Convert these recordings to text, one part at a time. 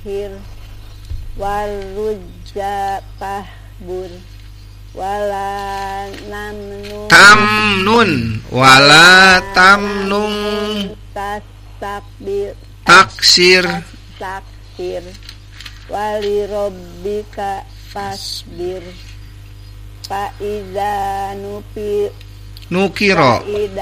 hir warujja fahbur wala tamnun wala tamnun taksir wali rabbika fasbir fa idza nukiro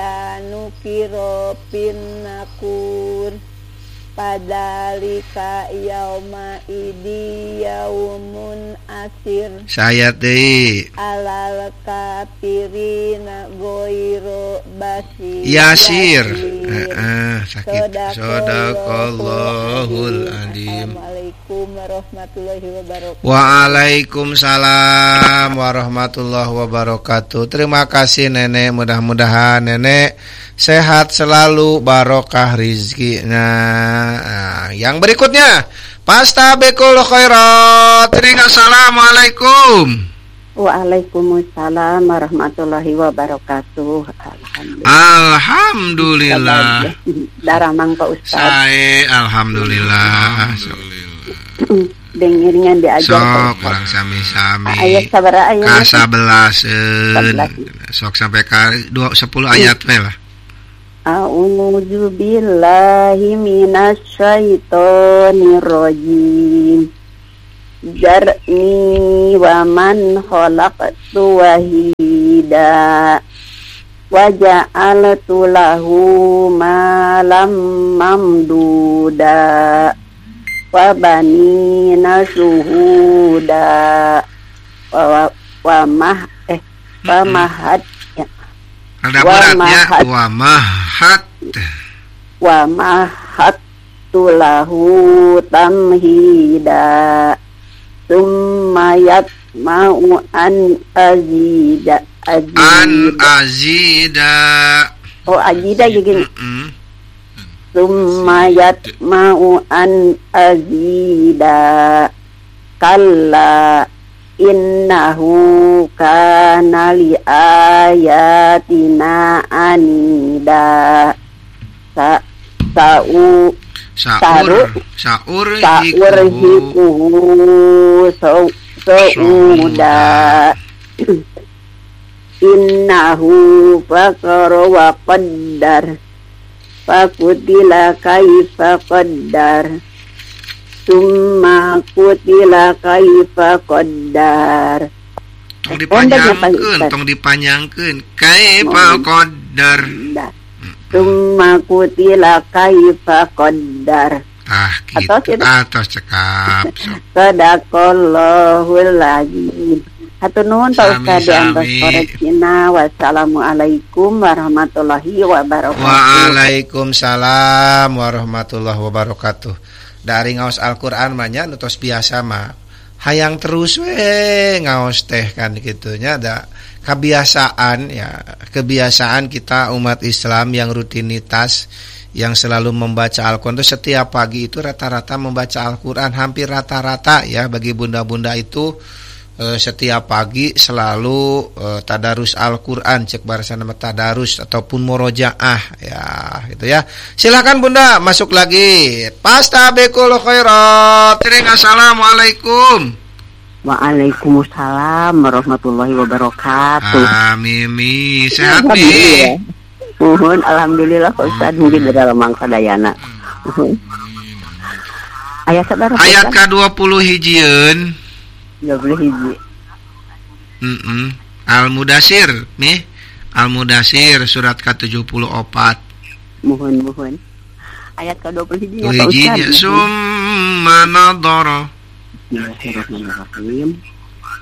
pinnakur padalika yauma idi yaumun asir saya deui alal kafirina goiro basir yasir sakit sadaqallahul adim. Assalamualaikum warahmatullahi wabarakatuh. Waalaikumsalam warahmatullahi wabarakatuh. Terima kasih Nenek, mudah-mudahan Nenek sehat selalu, barokah rizkinya. Yang berikutnya, Pastabekul khairat. Assalamualaikum. Waalaikumsalam warahmatullahi wabarakatuh. Alhamdulillah. Daramang Pak Ustaz. Saya alhamdulillah. Dengernya diajar. Sok orang sami-sami. Ayat sabaraha ayat? Ka-11. Sok sampai ka 10 ayat we lah. A'udzu billahi minasyaitonir rajim. Zarni wa man khalaqtu wahida wa ja'altu lahu malam mamduda wa banina syuhuda wa mahat ada beratnya wa mahat tulahu tamhida summayat mau an azida gini summayat mau an azida kalla innahu kana li ayatina anida saur hikuhu sauda innahu faqara wa qaddar fakutila kaifa qaddar summa kutila kaifa qaddar. Tong dipanjangkeun kaifa qaddar. Summa kutila kaifa qaddar. Gitu. Atos cekap. Sadaqallahul azim. Hatur nuhun Pak Ustaz diantos koreksina. Wassalamualaikum warahmatullahi wabarakatuh. Waalaikumsalam warahmatullahi wabarakatuh. Dari ngaos Al-Qur'an mah nya nutos biasa mah hayang terus we ngaos teh kan gitunya ada kebiasaan kita umat Islam yang rutinitas yang selalu membaca Al-Qur'an itu setiap pagi itu rata-rata membaca Al-Qur'an, hampir rata-rata ya bagi bunda-bunda itu setiap pagi selalu tadarus Al-Qur'an, cek bahasa nama tadarus ataupun murojaah ya gitu ya. Silakan Bunda masuk lagi. Pastabekul khairat. Assalamualaikum. Waalaikumsalam warahmatullahi wabarakatuh. Mimi sehat nih. Mohon alhamdulillah Pak Ustaz mungkin ada lemang sadayana. Ayat sabar. Ayat ke-20 hijieun. 20 hiji. Al-Mudassir nih. Al-Mudassir surat ke-74. Mohon. Ayat ke-20 hijinya Pak Ustaz. Summa nadhara. Bismillahirrahmanirrahim.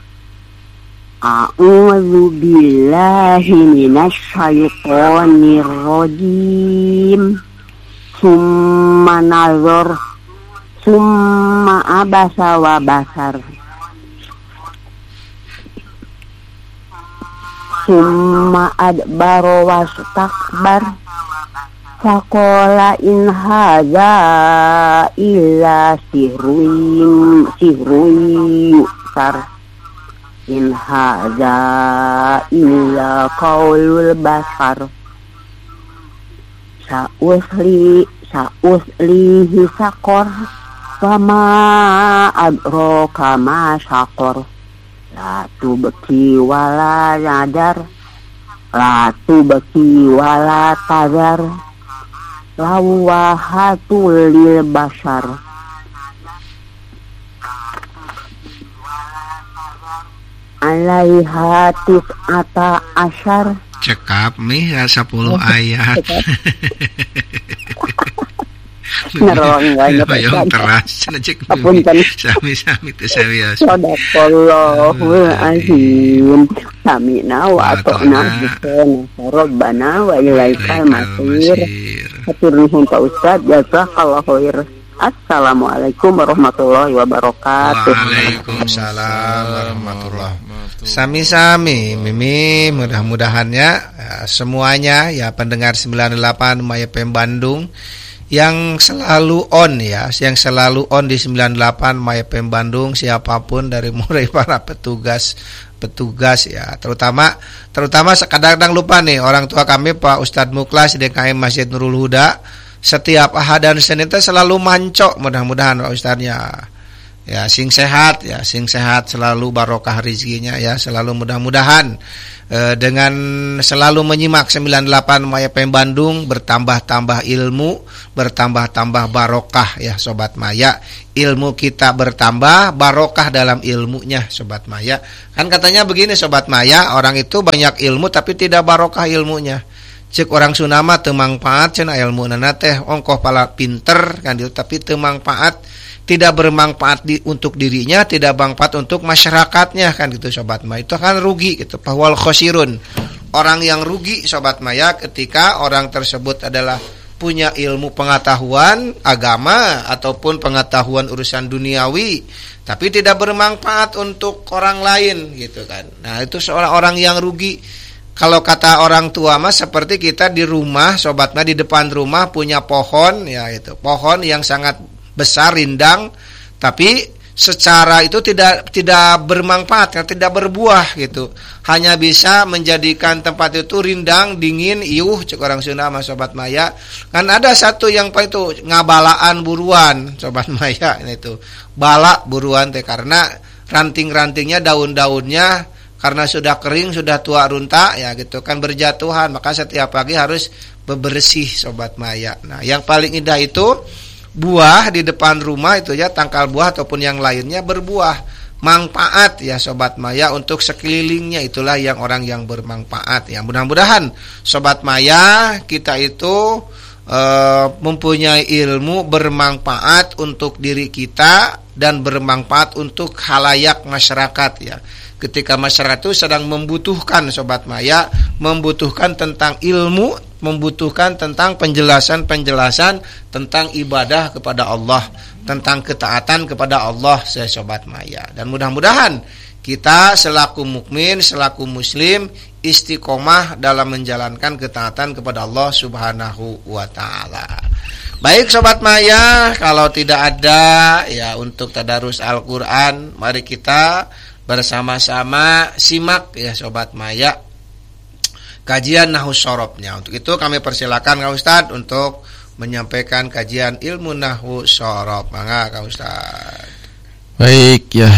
A'udzu billahi minasyaitonir rajim. Summa nazar. Summa abasa wa basar. Summa adbaro wastakbar faqala in hadza illa sihrun yusar in hadza illa qaulul basar sauslihi sakor Fama adraka ma syaqar. La tubqi wala nadar. La tubqi wala tadar. Lawahatul lil bashar. Alaiha tis'ata asyar. Cekap nih 10 ayat. Ngerong banyak yang keras cek sami-sami teh sawios. Sadaqallahul azim. Samina wa ata'na Rabbana wa ilaikal masir. Hatur nuhun Pak Ustaz, jazakallahu khair. Assalamualaikum warahmatullahi wabarakatuh. Waalaikumsalam warahmatullahi wabarakatuh. Sami-sami Mimi, mudah-mudahannya semuanya ya pendengar 98 My FM Bandung yang selalu on ya, yang selalu on di 98 My FM Bandung, siapapun dari mulai para petugas ya, terutama kadang-kadang lupa nih orang tua kami Pak Ustadz Muklas di DKM Masjid Nurul Huda. Setiap Ahad dan Senin itu selalu mancok, mudah-mudahan Pak Ustadznya ya sing sehat selalu barokah rezekinya ya, selalu mudah-mudahan dengan selalu menyimak 98 My FM Bandung bertambah-tambah ilmu, bertambah-tambah barokah ya Sobat Maya. Ilmu kita bertambah, barokah dalam ilmunya Sobat Maya. Kan katanya begini Sobat Maya, orang itu banyak ilmu tapi tidak barokah ilmunya. Cek orang Sunama teu mangpaat cenah ilmunana teh ongkoh pala pinter kan dieu, tapi teu mangpaat, tidak bermanfaat untuk dirinya, tidak bermanfaat untuk masyarakatnya kan gitu Sobat Maya. Itu kan rugi gitu, fahwal khosirun. Orang yang rugi Sobat Maya ketika orang tersebut adalah punya ilmu pengetahuan agama ataupun pengetahuan urusan duniawi tapi tidak bermanfaat untuk orang lain gitu kan. Nah, itu seorang orang yang rugi. Kalau kata orang tua mah seperti kita di rumah Sobatnya, di depan rumah punya pohon ya, itu pohon yang sangat besar rindang tapi secara itu tidak bermanfaat, tidak berbuah gitu, hanya bisa menjadikan tempat itu rindang, dingin, iuh cek orang Sunda mah Sobat Maya. Kan ada satu yang apa itu ngabalaan buruan Sobat Maya, itu bala buruan teh karena ranting-rantingnya, daun-daunnya karena sudah kering, sudah tua runta ya gitu kan, berjatuhan, maka setiap pagi harus bebersih Sobat Maya. Nah, yang paling indah itu buah di depan rumah itu ya, tangkal buah ataupun yang lainnya berbuah manfaat ya Sobat Maya untuk sekelilingnya, itulah yang orang yang bermanfaat ya. Mudah-mudahan Sobat Maya kita itu mempunyai ilmu bermanfaat untuk diri kita dan bermanfaat untuk khalayak masyarakat ya. Ketika masyarakat itu sedang membutuhkan Sobat Maya, membutuhkan tentang ilmu, membutuhkan tentang penjelasan tentang ibadah kepada Allah, tentang ketaatan kepada Allah saya Sobat Maya. Dan mudah-mudahan kita selaku mukmin, selaku muslim istiqomah dalam menjalankan ketaatan kepada Allah Subhanahu wa taala. Baik Sobat Maya, kalau tidak ada ya untuk tadarus Al-Qur'an, mari kita bersama-sama simak ya Sobat Maya kajian Nahwu Shorobnya. Untuk itu kami persilakan Kak Ustadz untuk menyampaikan kajian ilmu Nahwu Shorob. Mangga Kak Ustadz. Baik ya,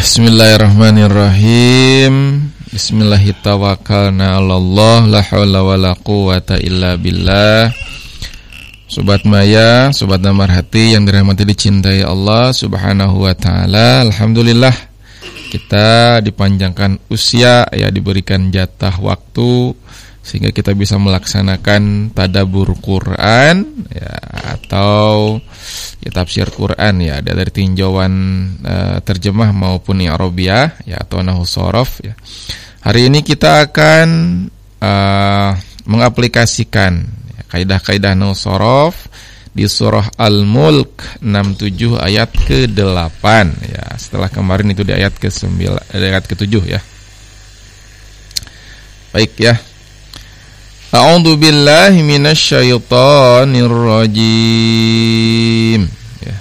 bismillahirrahmanirrahim. Bismillahirrahmanirrahim. 'Alallah la haula wala quwata illa billah. Sobat Maya, sobat Damar Hati yang dirahmati dicintai Allah Subhanahu wa taala. Alhamdulillah kita dipanjangkan usia ya, diberikan jatah waktu sehingga kita bisa melaksanakan tadabbur Quran ya, atau ya tafsir Quran ya, dari tinjauan terjemah maupun i'rabiyah ya atau nahwu shorof ya. Hari ini kita akan mengaplikasikan ya, kaidah-kaidah nahwu shorof di surah Al-Mulk 67 ayat ke-8 ya. Setelah kemarin itu di ayat ke-9, ayat ke-7 ya. Baik ya. A'udzu billahi minasyaitonir rajim ya.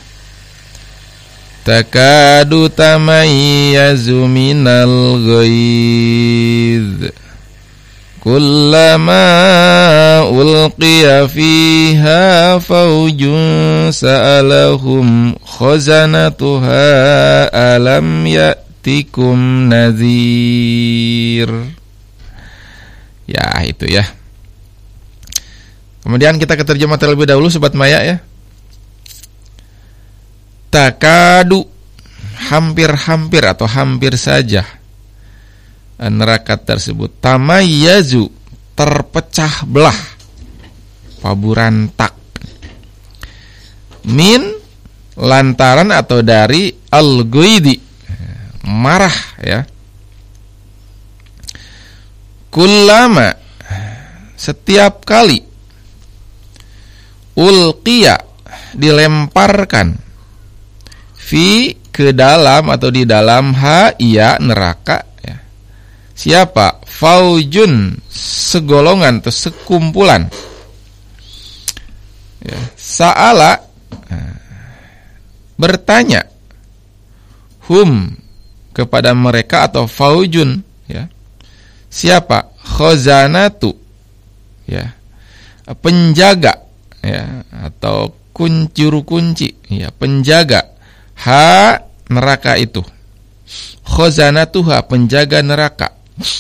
Takadu tamayyazu minal ghaidz kullama ulqiya fiha faujun sa'alahum khazanatuha alam ya'tikum nadhir. Ya, itu ya. Kemudian kita ke terjemah terlebih dahulu Sobat Maya ya. Takadu, hampir-hampir atau hampir saja neraka tersebut tamayyazu, terpecah belah, paburantak, min, lantaran atau dari, al-ghaidi, marah ya. Kullama, setiap kali, ulqiya, dilemparkan, fi, ke dalam atau di dalam, ha, iya, neraka ya. Siapa? Faujun, segolongan atau sekumpulan ya. Sa'ala, bertanya, hum, kepada mereka atau faujun ya. Siapa? Khazanatu ya, penjaga ya, atau juru kunci ya, penjaga ha, neraka itu. Khazanatuha, penjaga neraka.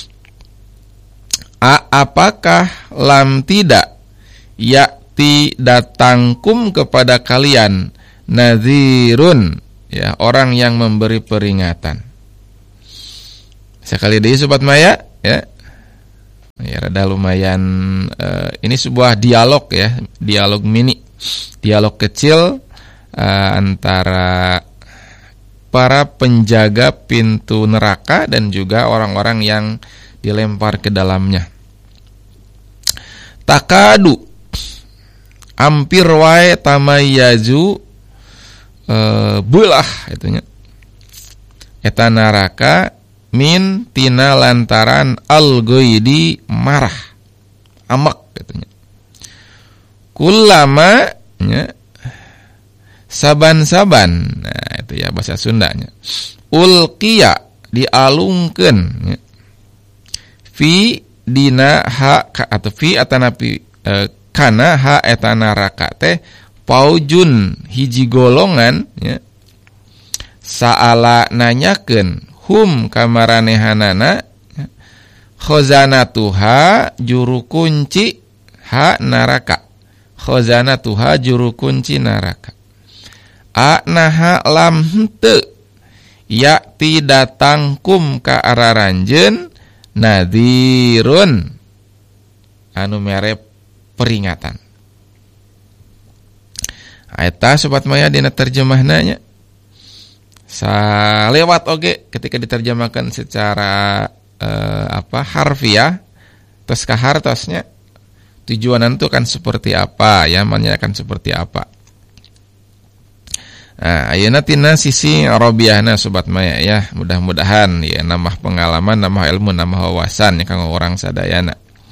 Apakah lam tidak yakti datangkum kepada kalian nadhirun ya, orang yang memberi peringatan. Sekali lagi Sobat Maya ya. Ya, rada lumayan ini sebuah dialog ya, dialog mini, dialog kecil antara para penjaga pintu neraka dan juga orang-orang yang dilempar ke dalamnya. Takadu, hampir wae tamayyazu, belah itunya, eta neraka, min, tina lantaran, al-ghaidi, marah, amak itunya. Kullama ya, saban-saban, nah itu ya bahasa Sundanya, ulqiya, dialungkeun ya. Fi, dina, ha, atau fi atanapi kana, ha, eta neraka teh, paujun, hiji golongan ya. Sa'ala, nanyakeun, hum, kamaranehanana ya. Khazanatuha, juru kunci, ha, neraka. Khazanatuha, juru kunci neraka. Naha lam henteu yakti datangkum ka araranjeun nadhirun, anu mere peringatan. Eta Sobat Maya dina terjemahna nya salewat oge ketika diterjemahkan secara harfiah tos ka hartosnya tujuanan itu kan seperti apa ya, maknanya akan seperti apa. Nah, ayeuna tina sisi arabiahna Sobat Maya ya, mudah-mudahan ya nambah pengalaman, nambah ilmu, nambah wawasan ya kanggo orang sadayana.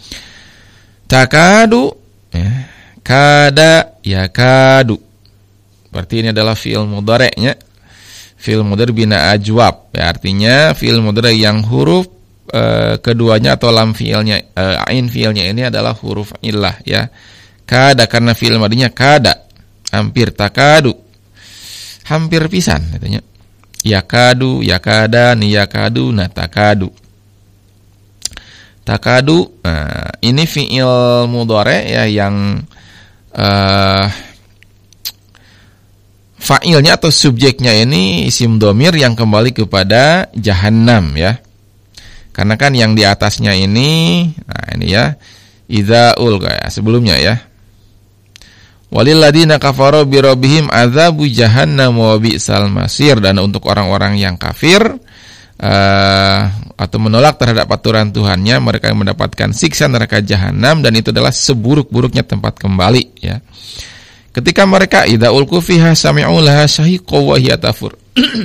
Takadu ya, kada ya kadu. Berarti ini adalah fi'il mudhari' nya. Fi'il mudhari' bina ajwab ya, artinya fi'il mudhari' yang huruf keduanya atau lam fi'ilnya, ain fi'ilnya ini adalah huruf illah ya. Kada karena fi'il madinya kada, hampir, takadu hampir pisan katanya. Yakadu, yakada, niyakadu, natakadu. Takadu, ini fi'il mudhari' ya yang fa'ilnya atau subjeknya ini isim dhamir yang kembali kepada jahannam ya. Karena kan yang di atasnya ini, nah ini ya, idza ulqa ya, sebelumnya ya. Walil ladina kafaru bi rabbihim adzabu jahannam wa bi'sal masir, dan untuk orang-orang yang kafir atau menolak terhadap aturan Tuhannya, mereka yang mendapatkan siksa neraka jahanam, dan itu adalah seburuk-buruknya tempat kembali ya. Ketika mereka idza ulqu fiha sami'u laha shahiqa wa hiya tafur.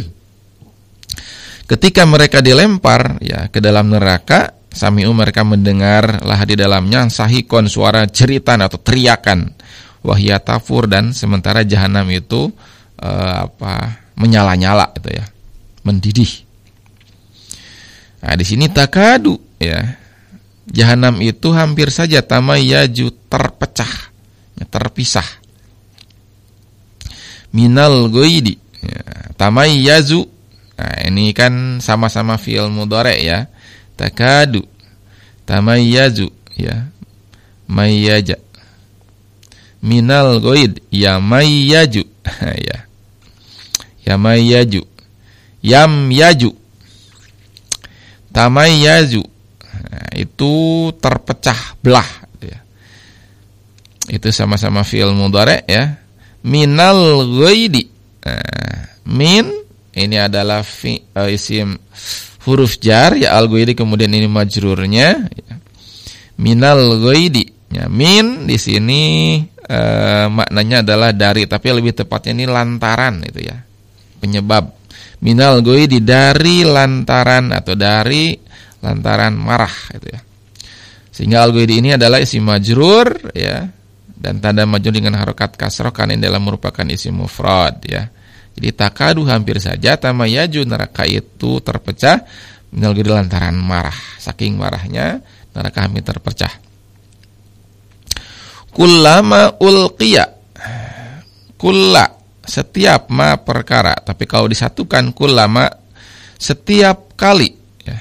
Ketika mereka dilempar ya ke dalam neraka, sami'u, mereka mendengar lah di dalamnya sahikon, suara jeritan atau teriakan, wahya tafur, dan sementara jahanam itu menyala-nyala itu ya, mendidih. Nah, di sini takadu ya, Jahanam itu hampir saja tamayyaju terpecah, terpisah. Minal ghaidi, ya, tamayyazu. Nah, ini kan sama-sama fi'il mudhari' ya. Takadu, tamayyazu, ya. Mayyaja. Minal ghaid, ya mayyaju. Ya. Ya mayyaju. Yam yaju. Tamayyazu. Nah, itu terpecah belah, ya. Itu sama-sama fi'il mudhari' ya. Minal ghaidi. Min ini adalah isim huruf jar ya, al-ghaidi, kemudian ini majrurnya ya. Minal ghaidi ya. Min di sini maknanya adalah dari, tapi lebih tepatnya ini lantaran itu ya, penyebab. Minal ghaidi, dari lantaran atau dari lantaran marah itu ya. Sehingga al-ghaidi ini adalah isim majrur ya, dan tanda majrur dengan harokat kasroh karena ini adalah merupakan isim mufrad ya. Jadi takadu hampir saja, tamayyaju neraka itu terpecah, minal ghaidi lantaran marah, saking marahnya neraka hampir terpecah. Kullama ulqiya, kulla setiap, ma perkara, tapi kalau disatukan kullama setiap kali ya.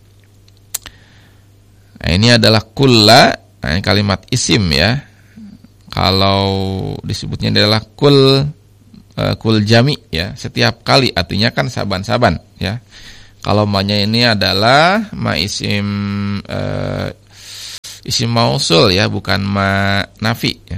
Nah, ini adalah kulla, nah, kalimat isim ya. Kalau disebutnya adalah kul jami ya, setiap kali, artinya kan saban-saban ya. Kalau ma-nya ini adalah ma isim isim mausul ya, bukan ma nafi ya.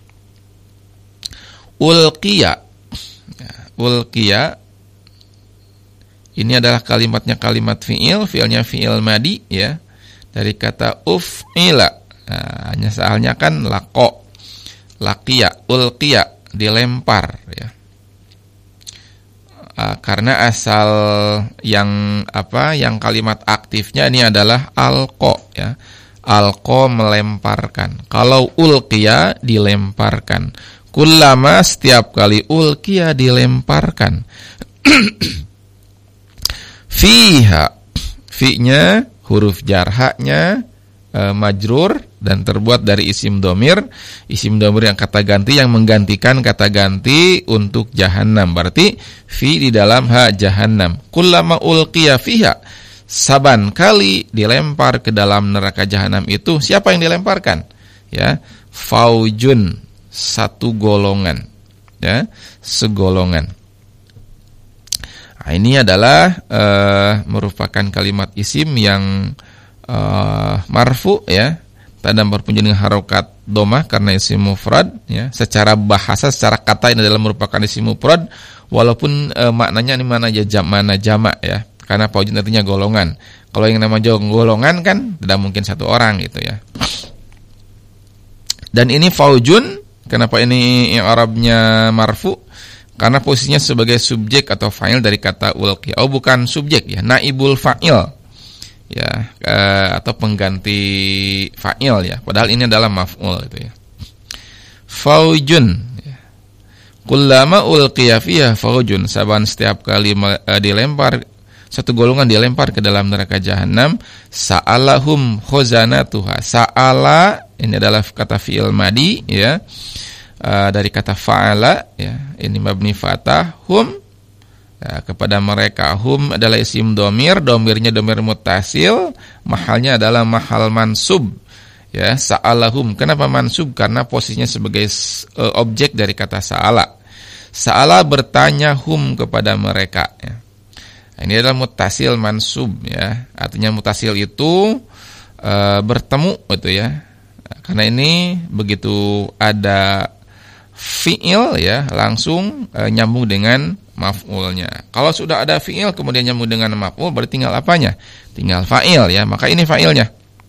Ulqiya ya, ulqiya ini adalah kalimatnya kalimat fi'il, fi'ilnya fi'il madi ya, dari kata uf'ila. Nah, hanya soalnya kan laqo, laqiya, ulqiya, dilempar ya. Karena asal yang kalimat aktifnya ini adalah alqo ya. Alqo melemparkan. Kalau ulqiya dilemparkan. Kullama setiap kali, ulqiya dilemparkan. Fiha, fi-nya huruf jar, ha-nya majrur dan terbuat dari isim domir yang kata ganti yang menggantikan kata ganti untuk jahannam. Berarti fi di dalam ha jahannam. Kullama ulqiya fiha, saban kali dilempar ke dalam neraka jahannam itu, siapa yang dilemparkan? Ya, faujun, satu golongan ya, segolongan. Nah, ini adalah merupakan kalimat isim yang marfu ya, tanda berpunjul dengan harokat domah karena isim mufrad ya. Secara bahasa, secara kata ini adalah merupakan isim mufrad, walaupun maknanya ini mana jamak ya, karena faujun artinya golongan. Kalau yang namanya golongan kan tidak mungkin satu orang gitu ya. Dan ini faujun, kenapa ini yang Arabnya marfu? Karena posisinya sebagai subjek atau fa'il dari kata ulqiya. Oh, bukan subjek ya, naibul fa'il ya, atau pengganti fa'il ya. Padahal ini adalah maf'ul itu ya. Faujun ya. Kullama ulqiya fiha faujun, saban setiap kali dilempar, satu golongan dilempar ke dalam neraka jahanam, sa'alahum khazanatuha. Sa'ala ini adalah kata fi'il madi ya, dari kata fa'ala ya, ini mabni fatah, hum ya, kepada mereka. Hum adalah isim domir, domirnya domir muttasil, mahalnya adalah mahal mansub ya. Sa'alahum, kenapa mansub? Karena posisinya sebagai objek dari kata sa'ala. Sa'ala bertanya hum kepada mereka ya. Ini adalah muttasil mansub ya, artinya muttasil itu bertemu gitu ya. Karena ini begitu ada fi'il ya, langsung nyambung dengan maf'ulnya. Kalau sudah ada fi'il kemudian nyambung dengan maf'ul, berarti tinggal apanya? Tinggal fa'il ya. Maka ini fa'ilnya.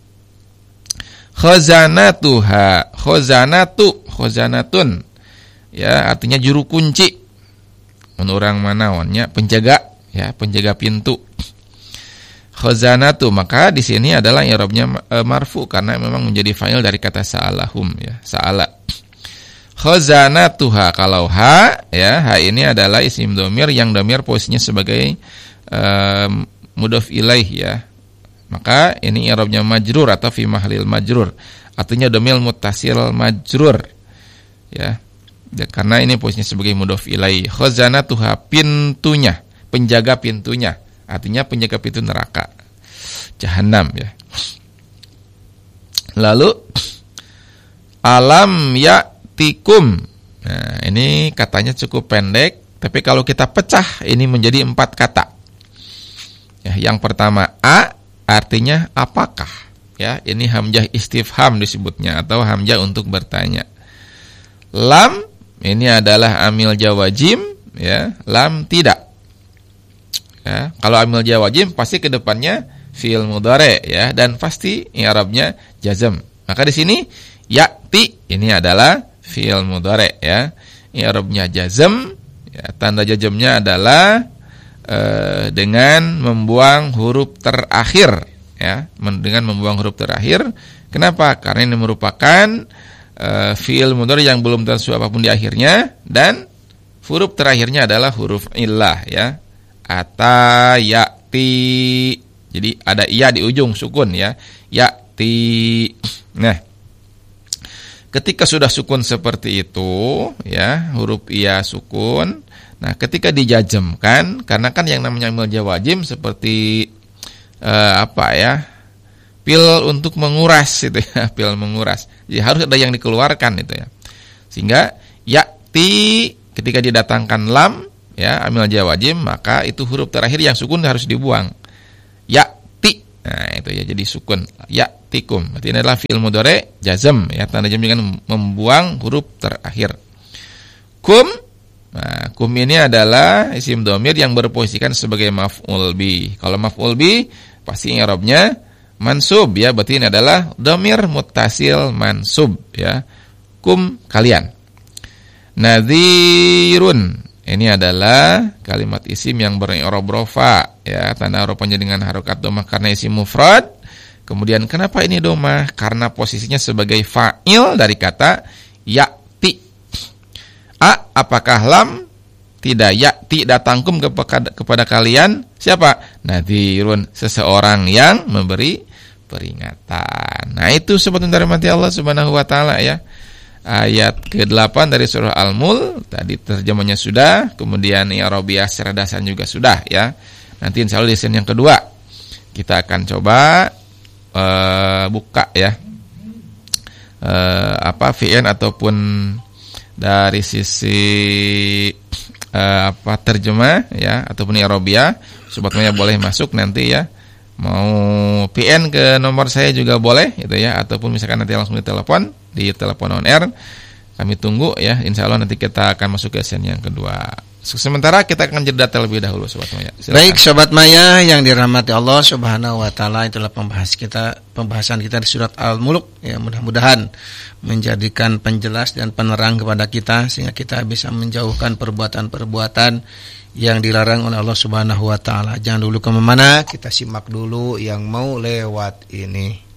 Khazanatuha, khazanatun ya, artinya juru kunci. Menurut orang Manawannya penjaga ya, penjaga pintu. Khazanatu, maka di sini adalah i'rabnya marfu karena memang menjadi fa'il dari kata sa'alahum ya, sa'ala. Khazanatuha, kalau ha ya, ha ini adalah isim domir yang domir posisinya sebagai mudhof ilaih ya, Maka ini i'rabnya majrur atau fi mahalil majrur. Artinya domir muttasil majrur. Ya. Karena ini posisinya sebagai mudhof ilaih. Khazanatuha, pintunya, penjaga pintunya. Artinya penjaga pintu neraka, jahanam ya. Lalu alam ya'tikum. Nah, ini katanya cukup pendek, tapi kalau kita pecah ini menjadi 4 kata. Ya, yang pertama a artinya apakah? Ya, ini hamzah istifham disebutnya atau hamzah untuk bertanya. Lam ini adalah amil jawazim, ya, lam tidak. Ya, kalau amil jawazim pasti ke depannya fi'il mudhari ya, dan pasti i'rabnya jazm. Maka di sini ya'ti ini adalah fi'il mudhari ya. I'rabnya jazm, ya, tanda jazmnya adalah dengan membuang huruf terakhir ya, dengan membuang huruf terakhir. Kenapa? Karena ini merupakan fi'il mudhari yang belum tentu apapun di akhirnya, dan huruf terakhirnya adalah huruf illah ya. Ata ya'ti. Jadi ada iya di ujung sukun ya. Ya'ti. Nah, ketika sudah sukun seperti itu ya, huruf iya sukun. Nah, ketika dijazmkan, karena kan yang namanya amil jawazim seperti pil untuk menguras itu ya, pil menguras. Jadi harus ada yang dikeluarkan itu ya. Sehingga ya'ti ketika didatangkan lam ya, amil jawazim, maka itu huruf terakhir yang sukun harus dibuang. Ya'ti. Nah, itu ya, jadi sukun. Ya'tikum. Berarti ini adalah fi'il mudhari jazm ya, tanda jazm dengan membuang huruf terakhir. Kum. Nah, kum ini adalah isim dhamir yang berposisikan sebagai maf'ul bi. Kalau maf'ul bi pasti i'rabnya mansub ya, berarti ini adalah dhamir muttasil mansub ya. Kum, kalian. Nadhirun, ini adalah kalimat isim yang beri'rab rafa ya, tanda rafanya dengan harokat dhammah karena isim mufrad. Kemudian kenapa ini dhammah? Karena posisinya sebagai fa'il dari kata ya'ti. Apakah lam? Tidak. Ya'ti datangkum kepada kalian. Siapa? Nadhirun, seseorang yang memberi peringatan. Nah, itu sebetulnya dari mati Allah Subhanahu wa taala ya. Ayat ke-8 dari surah Al-Mulk, tadi terjemahnya sudah, kemudian i'rabiyah secara dasar juga sudah ya. Nanti insyaallah di sesi yang kedua kita akan coba buka ya. VN ataupun dari sisi terjemah ya, ataupun i'rabiyah. Sobatnya boleh masuk nanti ya. Mau PN ke nomor saya juga boleh gitu ya, ataupun misalkan nanti langsung ditelepon di telepon on air. Kami tunggu ya, insyaallah nanti kita akan masuk ke sesi yang kedua. Sementara kita akan jeda terlebih dahulu Sobat Maya. Silakan. Baik Sobat Maya yang dirahmati Allah Subhanahu wa taala, itulah pembahasan kita di surat Al-Mulk ya, mudah-mudahan menjadikan penjelas dan penerang kepada kita sehingga kita bisa menjauhkan perbuatan-perbuatan yang dilarang oleh Allah Subhanahu wa taala. Jangan dulu kemana-mana, kita simak dulu yang mau lewat ini.